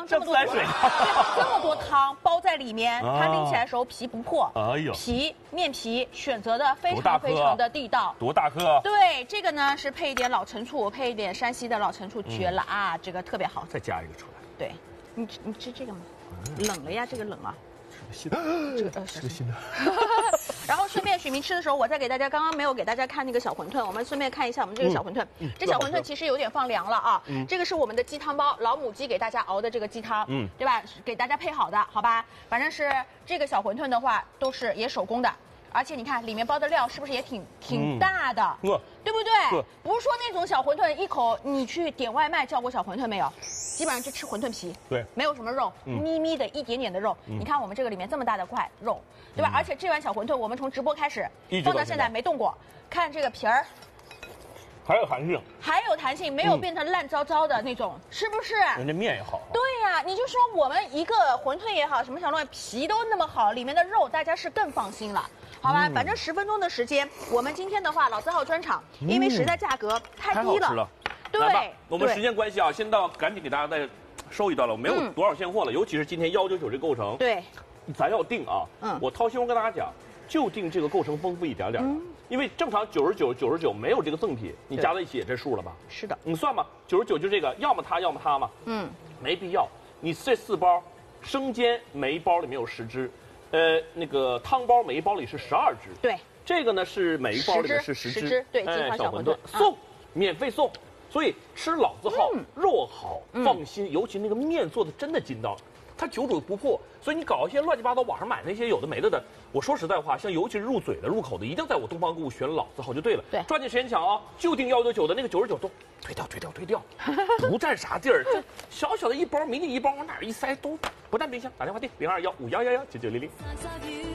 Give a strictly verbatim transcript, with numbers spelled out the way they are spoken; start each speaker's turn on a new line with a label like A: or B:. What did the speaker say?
A: 汤，这么多
B: 像自来水
A: 这么多汤包在里面，它拎起来的时候皮不破。
B: 哎呦，
A: 皮面皮选择的非
B: 多大颗
A: 常非常的地道。
B: 多大颗？
A: 对，这个呢是配一点老陈醋，配一点山西的老陈醋，绝了啊！这个特别好。
B: 再加一个出来。
A: 对，你你吃这个吗？冷了呀，这个冷啊。
B: 是个新的，
A: 这个呃
B: 是个新的。
A: 然后顺便许明吃的时候，我再给大家刚刚没有给大家看那个小馄饨，我们顺便看一下我们这个小馄饨。
B: 嗯嗯、
A: 这小馄饨其实有点放凉了啊。
B: 嗯、
A: 这个是我们的鸡汤包，老母鸡给大家熬的这个鸡汤，嗯，对吧？给大家配好的，好吧？反正是这个小馄饨的话，都是也手工的。而且你看里面包的料是不是也挺挺大的，
B: 嗯、
A: 对不对？不是说那种小馄饨一口你去点外卖叫过小馄饨没有？基本上就吃馄饨皮，
B: 对，
A: 没有什么肉，
B: 嗯、
A: 咪咪的一点点的肉。嗯、你看我们这个里面这么大的块肉，对吧？嗯、而且这碗小馄饨我们从直播开始放到现在没动过，看这个皮儿。
B: 还有弹性，
A: 还有弹性，没有变成烂糟糟的那种，嗯、是不是？
B: 人家面也好。
A: 对呀、啊，你就说我们一个馄饨也好，什么小东西皮都那么好，里面的肉大家是更放心了，好吧？嗯、反正十分钟的时间，我们今天的话老字号专场，嗯、因为实在价格太低了。
B: 了
A: 对，
B: 我们时间关系啊，先到赶紧给大家再收一段了，没有多少现货了，嗯、尤其是今天幺九九这个构成。
A: 对，
B: 咱要定啊，嗯，我掏心窝跟大家讲，就定这个构成丰富一点点的。嗯因为正常九十九、九十九没有这个赠品，你加在一起也这数了吧？
A: 是的，
B: 你算吧，九十九就这个，要么它，要么它嘛。嗯，没必要。你这四包，生煎每一包里面有十只，呃，那个汤包每一包里是十二只。
A: 对，
B: 这个呢是每一包里面是十只。
A: 十只，对，金华小馄饨
B: 送，免费送。所以吃老字号，肉好，放心，尤其那个面做的真的筋道。它久煮不破，所以你搞一些乱七八糟网上买那些有的没的的，我说实在话，像尤其是入嘴的、入口的，一定在我东方购物选老字号就对了。
A: 对，
B: 抓紧时间抢啊！就定幺九九的那个九十九都推掉、推掉、推掉，不占啥地儿。这小小的一包，迷你一包，往哪儿一塞都不占冰箱。打电话订零二幺五幺幺幺九九零零。